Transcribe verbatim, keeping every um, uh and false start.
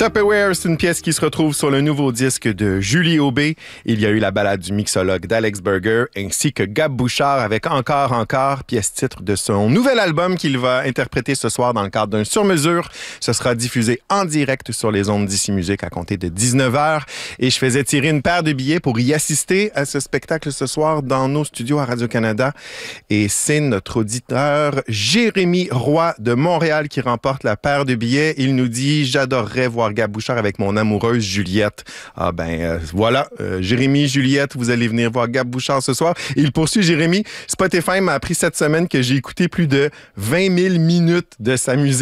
Tupperware, c'est une pièce qui se retrouve sur le nouveau disque de Julie Aubé. Il y a eu la balade du mixologue d'Alex Burger ainsi que Gab Bouchard avec Encore Encore, pièce titre de son nouvel album qu'il va interpréter ce soir dans le cadre d'un sur-mesure. Ce sera diffusé en direct sur les ondes d'Ici Musique à compter de dix-neuf heures. Et je faisais tirer une paire de billets pour y assister à ce spectacle ce soir dans nos studios à Radio-Canada. Et c'est notre auditeur Jérémy Roy de Montréal qui remporte la paire de billets. Il nous dit « J'adorerais voir Gab Bouchard avec mon amoureuse Juliette. » Ah ben euh, voilà, euh, Jérémy, Juliette, vous allez venir voir Gab Bouchard ce soir. Et il poursuit, Jérémy. Spotify m'a appris cette semaine que j'ai écouté plus de vingt mille minutes de sa musique.